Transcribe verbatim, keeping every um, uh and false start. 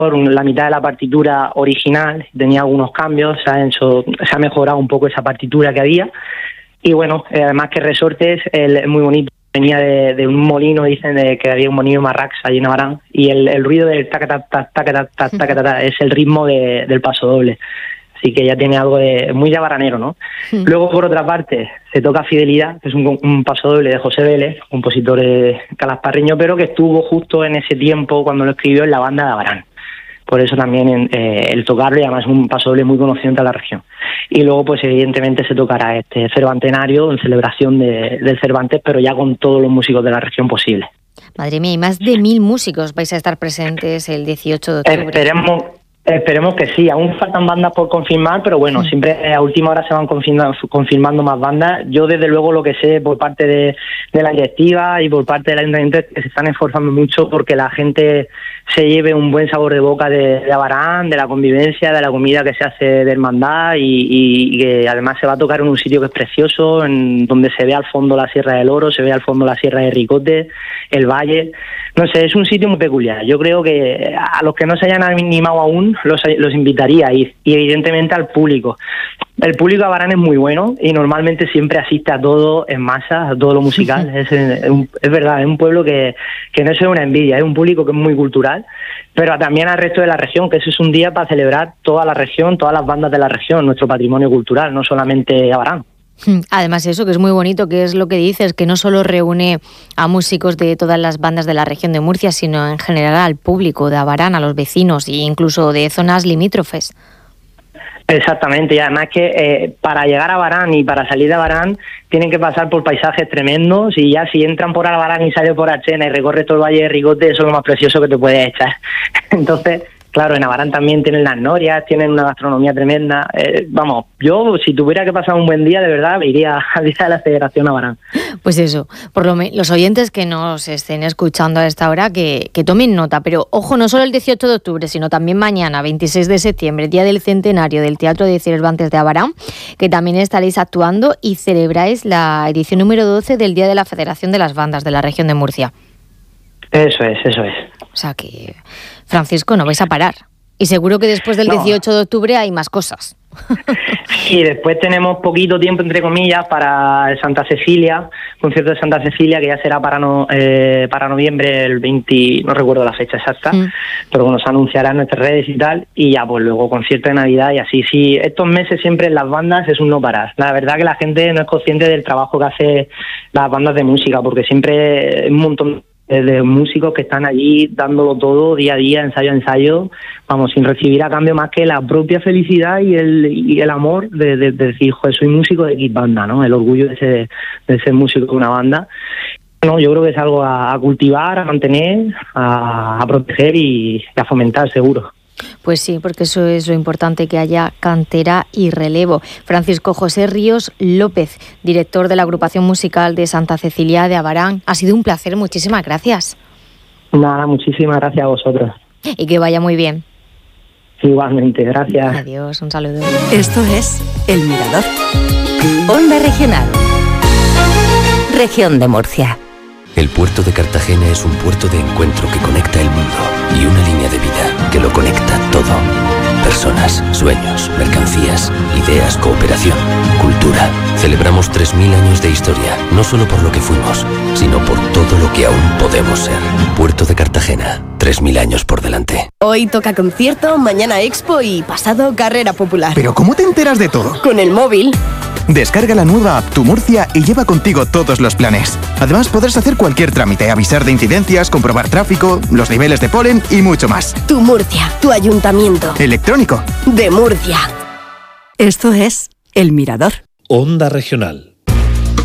la mitad de la partitura original, tenía algunos cambios, se ha, hecho, se ha mejorado un poco esa partitura que había. Y bueno, eh, además que Resortes es muy bonito, venía de, de un molino, dicen de que había un molino Marrax allí en Abarán, y el, el ruido del taca tac tac tac tac es el ritmo de, del paso doble. Así que ya tiene algo de muy de abaranero, ¿no? Sí. Luego, por otra parte, se toca Fidelidad, que es un, un paso doble de José Vélez, compositor eh, calasparreño, pero que estuvo justo en ese tiempo cuando lo escribió en la banda de Abarán. Por eso también eh, el tocarlo, y además es un paso doble muy conocido en toda la región. Y luego, pues evidentemente se tocará este Cervantenario en celebración de, del Cervantes, pero ya con todos los músicos de la región posible. Madre mía, y más de mil músicos vais a estar presentes el dieciocho de octubre. Esperemos... Esperemos que sí, aún faltan bandas por confirmar, pero bueno, siempre a última hora se van confirmando, confirmando más bandas. Yo desde luego lo que sé por parte de, de la directiva y por parte del ayuntamiento es que se están esforzando mucho porque la gente se lleve un buen sabor de boca de, de Abarán, de la convivencia, de la comida que se hace de hermandad y, y, y que además se va a tocar en un sitio que es precioso, en donde se ve al fondo la Sierra del Oro, se ve al fondo la Sierra de Ricote, el valle. No sé, es un sitio muy peculiar. Yo creo que a los que no se hayan animado aún los, los invitaría a ir, y evidentemente al público. El público de Abarán es muy bueno y normalmente siempre asiste a todo en masa, a todo lo musical. Es, es, es verdad, es un pueblo que, que no es una envidia, es un público que es muy cultural, pero también al resto de la región, que eso es un día para celebrar toda la región, todas las bandas de la región, nuestro patrimonio cultural, no solamente Abarán. Además eso, que es muy bonito, que es lo que dices, que no solo reúne a músicos de todas las bandas de la región de Murcia, sino en general al público de Abarán, a los vecinos e incluso de zonas limítrofes. Exactamente, y además que eh, para llegar a Abarán y para salir de Abarán tienen que pasar por paisajes tremendos, y ya si entran por Abarán y salen por Achena y recorres todo el Valle de Ricote, eso es lo más precioso que te puedes echar. Entonces... Claro, en Abarán también tienen las norias, tienen una gastronomía tremenda. Eh, vamos, yo si tuviera que pasar un buen día, de verdad, me iría al día de la Federación Abarán. Pues eso, por lo me- los oyentes que nos estén escuchando a esta hora, que, que tomen nota. Pero ojo, no solo el dieciocho de octubre, sino también mañana, veintiséis de septiembre, día del centenario del Teatro de Cervantes de Abarán, que también estaréis actuando y celebráis la edición número doce del Día de la Federación de las Bandas de la región de Murcia. Eso es, eso es. O sea que, Francisco, no vais a parar. Y seguro que después del no. dieciocho de octubre hay más cosas. Y después tenemos poquito tiempo, entre comillas, para Santa Cecilia, concierto de Santa Cecilia, que ya será para no, eh, para noviembre, el veinte, no recuerdo la fecha exacta, mm. pero bueno, se anunciará en nuestras redes y tal, y ya pues luego concierto de Navidad y así. Sí, estos meses siempre en las bandas es un no parar. La verdad que la gente no es consciente del trabajo que hace las bandas de música, porque siempre es un montón de músicos que están allí dándolo todo día a día, ensayo a ensayo, vamos, sin recibir a cambio más que la propia felicidad y el y el amor de, de, de decir, joder, soy músico de X banda, ¿no? El orgullo de ser, de ser músico de una banda. No, yo creo que es algo a, a cultivar, a mantener, a, a proteger y a fomentar, seguro. Pues sí, porque eso es lo importante, que haya cantera y relevo. Francisco José Ríos López, director de la agrupación musical de Santa Cecilia de Abarán. Ha sido un placer, muchísimas gracias. Nada, muchísimas gracias a vosotros. Y que vaya muy bien. Igualmente, gracias. Adiós, un saludo. Esto es El Mirador. Onda Regional. Región de Murcia. El puerto de Cartagena es un puerto de encuentro que conecta el mundo y una línea de vida que lo conecta todo. Personas, sueños, mercancías, ideas, cooperación, cultura. Celebramos tres mil años de historia, no solo por lo que fuimos, sino por todo lo que aún podemos ser. Puerto de Cartagena, tres mil años por delante. Hoy toca concierto, mañana expo y pasado carrera popular. ¿Pero cómo te enteras de todo? Con el móvil. Descarga la nueva app Tu Murcia y lleva contigo todos los planes. Además podrás hacer cualquier trámite, avisar de incidencias, comprobar tráfico, los niveles de polen y mucho más. Tu Murcia, tu ayuntamiento. Electrónico. De Murcia. Esto es El Mirador. Onda Regional.